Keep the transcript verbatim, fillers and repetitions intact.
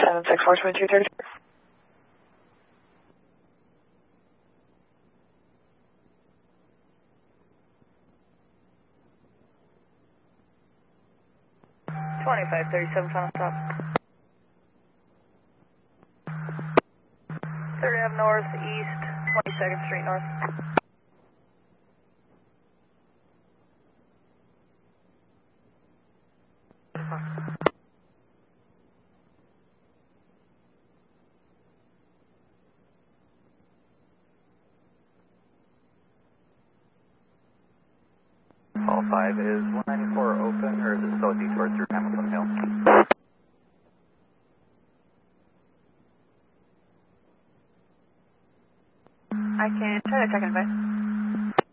seven six four two two thirty. twenty-five thirty-seven final stop. third Ave North, East, twenty-second Street North. Call five, is one ninety-four open or is it still a detour through Hamilton Hill?